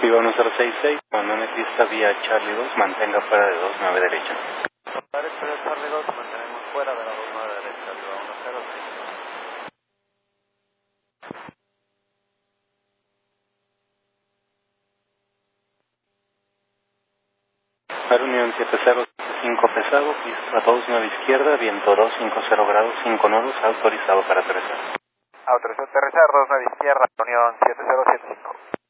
Viva 1066, abandone pista vía Charlie 2, mantenga fuera de 29 derecha. Derecha de Charlie 2, mantenemos fuera de la 29 derecha, Viva 106. Para Unión 7075 pesado, pista 29 izquierda, viento 250 grados, 5 nodos, autorizado para aterrizar. Autorizado a aterrizar, 29 izquierda, Unión 7075.